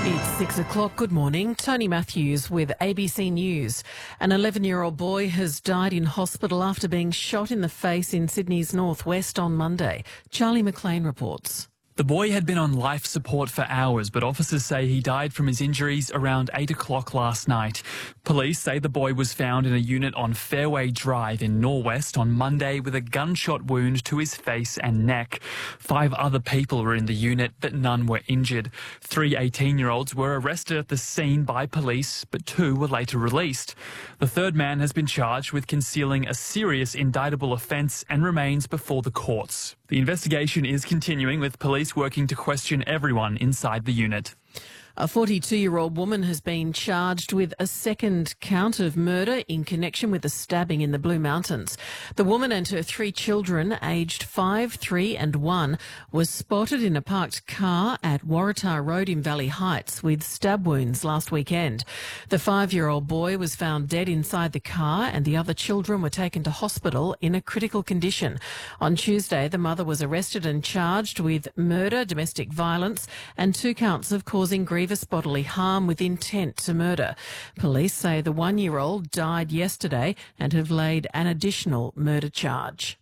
It's 6 o'clock. Good morning. Tony Matthews with ABC News. An 11-year-old boy has died in hospital after being shot in the face in Sydney's northwest on Monday. Charlie McLean reports. The boy had been on life support for hours, but officers say he died from his injuries around 8 o'clock last night. Police say the boy was found in a unit on Fairway Drive in Norwest on Monday with a gunshot wound to his face and neck. 5 other people were in the unit, but none were injured. 3 18-year-olds were arrested at the scene by police, but 2 were later released. The third man has been charged with concealing a serious indictable offence and remains before the courts. The investigation is continuing, with police working to question everyone inside the unit. A 42-year-old woman has been charged with a second count of murder in connection with a stabbing in the Blue Mountains. The woman and her 3 children, aged 5, 3 and 1, was spotted in a parked car at Waratah Road in Valley Heights with stab wounds last weekend. The 5-year-old boy was found dead inside the car and the other children were taken to hospital in a critical condition. On Tuesday, the mother was arrested and charged with murder, domestic violence and 2 counts of causing grievous bodily harm with intent to murder. Police say the 1-year-old died yesterday and have laid an additional murder charge.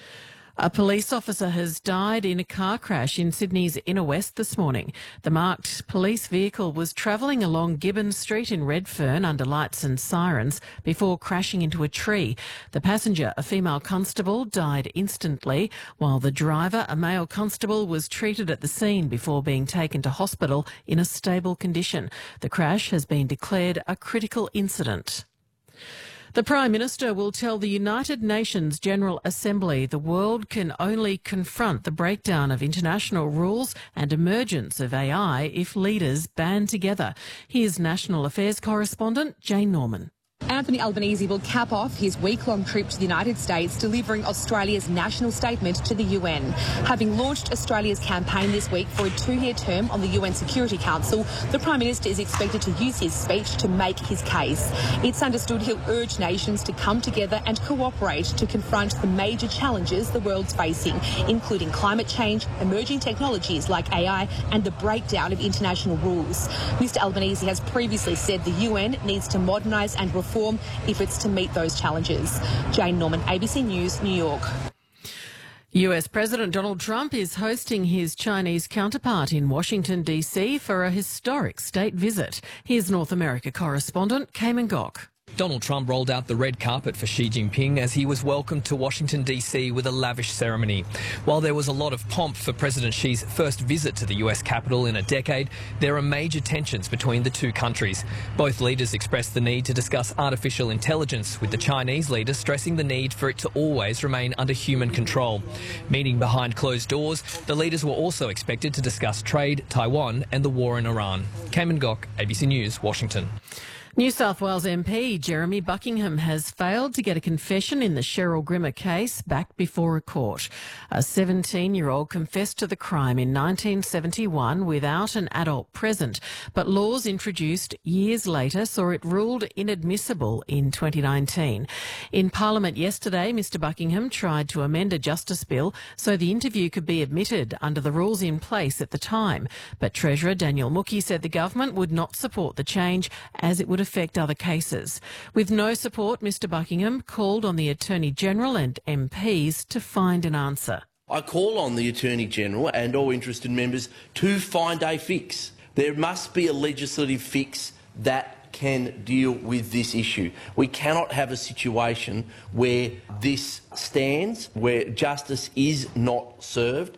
A police officer has died in a car crash in Sydney's inner west this morning. The marked police vehicle was travelling along Gibbons Street in Redfern under lights and sirens before crashing into a tree. The passenger, a female constable, died instantly, while the driver, a male constable, was treated at the scene before being taken to hospital in a stable condition. The crash has been declared a critical incident. The Prime Minister will tell the United Nations General Assembly the world can only confront the breakdown of international rules and emergence of AI if leaders band together. Here's National Affairs correspondent Jane Norman. Anthony Albanese will cap off his week-long trip to the United States, delivering Australia's national statement to the UN. Having launched Australia's campaign this week for a 2-year term on the UN Security Council, the Prime Minister is expected to use his speech to make his case. It's understood he'll urge nations to come together and cooperate to confront the major challenges the world's facing, including climate change, emerging technologies like AI and the breakdown of international rules. Mr Albanese has previously said the UN needs to modernise and reform if it's to meet those challenges. Jane Norman, ABC News, New York. US President Donald Trump is hosting his Chinese counterpart in Washington, D.C. for a historic state visit. Here's North America correspondent Cayman Gok. Donald Trump rolled out the red carpet for Xi Jinping as he was welcomed to Washington, D.C. with a lavish ceremony. While there was a lot of pomp for President Xi's first visit to the US capital in a decade, there are major tensions between the two countries. Both leaders expressed the need to discuss artificial intelligence, with the Chinese leader stressing the need for it to always remain under human control. Meeting behind closed doors, the leaders were also expected to discuss trade, Taiwan and the war in Iran. Cayman Gok, ABC News, Washington. New South Wales MP Jeremy Buckingham has failed to get a confession in the Cheryl Grimmer case back before a court. A 17-year-old confessed to the crime in 1971 without an adult present, but laws introduced years later saw it ruled inadmissible in 2019. In Parliament yesterday, Mr Buckingham tried to amend a justice bill so the interview could be admitted under the rules in place at the time, but Treasurer Daniel Mookhey said the government would not support the change as it would affect other cases. With no support, Mr Buckingham called on the Attorney-General and MPs to find an answer. I call on the Attorney-General and all interested members to find a fix. There must be a legislative fix that can deal with this issue. We cannot have a situation where this stands, where justice is not served.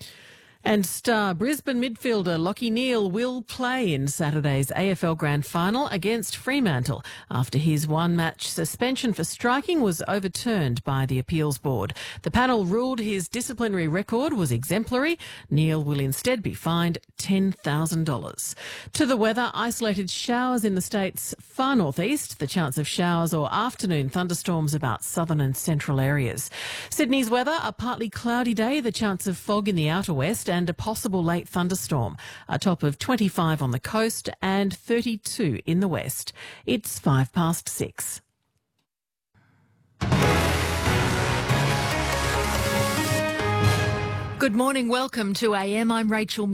And star Brisbane midfielder Lachie Neale will play in Saturday's AFL Grand Final against Fremantle after his 1-match suspension for striking was overturned by the Appeals Board. The panel ruled his disciplinary record was exemplary. Neale will instead be fined $10,000. To the weather, isolated showers in the state's far northeast, the chance of showers or afternoon thunderstorms about southern and central areas. Sydney's weather, a partly cloudy day, the chance of fog in the outer west and a possible late thunderstorm. A top of 25 on the coast and 32 in the west. It's 6:05. Good morning. Welcome to AM. I'm Rachel